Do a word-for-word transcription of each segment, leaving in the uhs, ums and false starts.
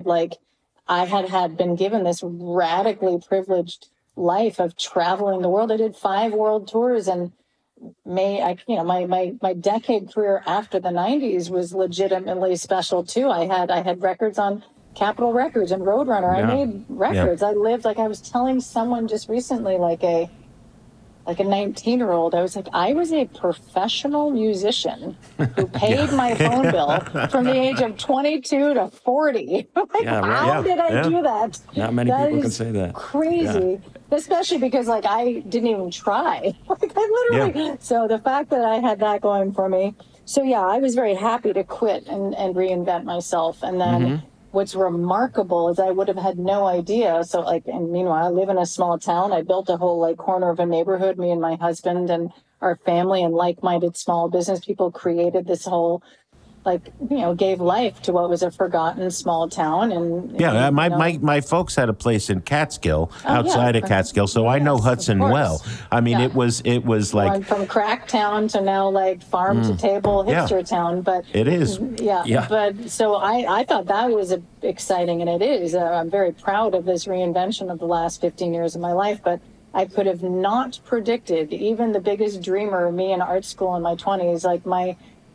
like I had had been given this radically privileged life of traveling the world. I did five world tours, and may I, you know, my, my, my decade career after the nineties was legitimately special too. I had, I had records on Capitol Records and Roadrunner. Yeah. I made records. Yeah. I lived, like I was telling someone just recently, like a, like a nineteen year old, I was like, I was a professional musician who paid my phone bill from the age of twenty-two to forty. Like, yeah, right. how yeah. did I yeah. do that? Not many that people can say that. Crazy. Yeah. Especially because like I didn't even try. Like I literally, yeah. so the fact that I had that going for me. So yeah, I was very happy to quit and, and reinvent myself. And then mm-hmm. what's remarkable is I would have had no idea. So like, and meanwhile, I live in a small town. I built a whole like corner of a neighborhood, me and my husband and our family and like-minded small business people created this whole, like, you know, gave life to what was a forgotten small town. And yeah, and, my, you know, my my folks had a place in Catskill, oh, outside yeah. of Catskill, so yes, I know Hudson well. I mean, yeah. it was it was like Going from crack town to now like farm mm, to table hipster yeah. town. But it is, yeah. yeah. But so I I thought that was a, exciting, and it is. Uh, I'm very proud of this reinvention of the last fifteen years of my life, but I could have not predicted, even the biggest dreamer, me in art school in my twenties, like my.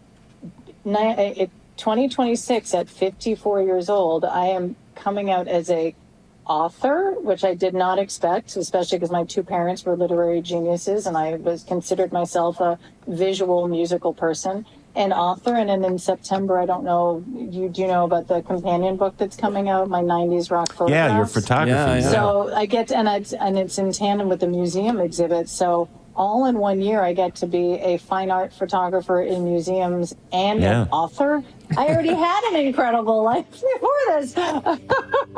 It, twenty twenty-six at fifty-four years old, I am coming out as a author, which I did not expect, especially because my two parents were literary geniuses and I was considered myself a visual musical person, an author. And then in September, I don't know, you do you know about the companion book that's coming out, my nineties rock photographs? Yeah, your photography. Yeah, yeah. So I get, and it's, and it's in tandem with the museum exhibit. So all in one year, I get to be a fine art photographer in museums and yeah. an author. I already had an incredible life before this.